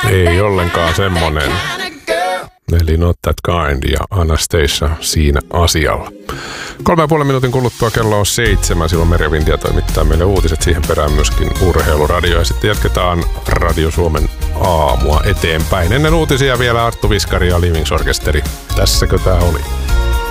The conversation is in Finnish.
Ei ollenkaan semmonen. Eli Not That Kind ja Anastasia siinä asialla. 3,5 minuutin kuluttua kello on 7. Silloin Merja Vintiä toimittaa meille uutiset, siihen perään myöskin urheiluradio. Ja sitten jatketaan Radio Suomen aamua eteenpäin. Ennen uutisia vielä Arttu Viskari ja Livings Orkesteri. Tässäkö tää oli?